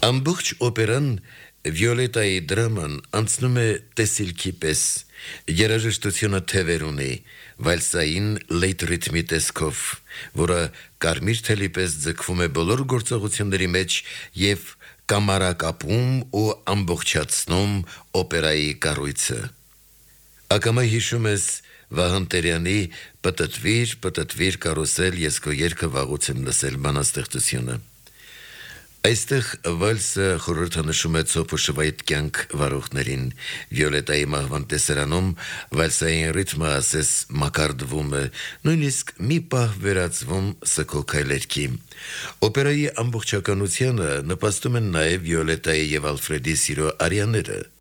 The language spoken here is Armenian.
Ամբողջ օպերան Վիոլետայի դրաման անցնում է տեսիլքի պես, երաժշտությունը թևեր ունի, վալսային լեյթ ռիթմի տեսքով, որը կարմիր թելի պես ձգվում է բոլոր գործողությունների մեջ և կամարակապում ու ամբողջացնում օպերայի կառույցը։ Ակամա հիշում ես Վահան Տերյանի «Պտտվիր, կարուսել, ես քո երգը վաղուց եմ լսել» բանաստեղծությունը։ Այստեղ վալսը խորհրդանշում է ցոփ ու շվայտ կյանք վարողներին, Վիոլետայի մահվան տեսարանում վալսային ռիթմը ասես մակարդվում է, նույնիսկ մի պահ վերածվում սգո քայլերքի։ Օպերայի ամբողջականությանը նպաստում են նաև Վիոլետայի և Ալֆրեդի սիրո արյաները։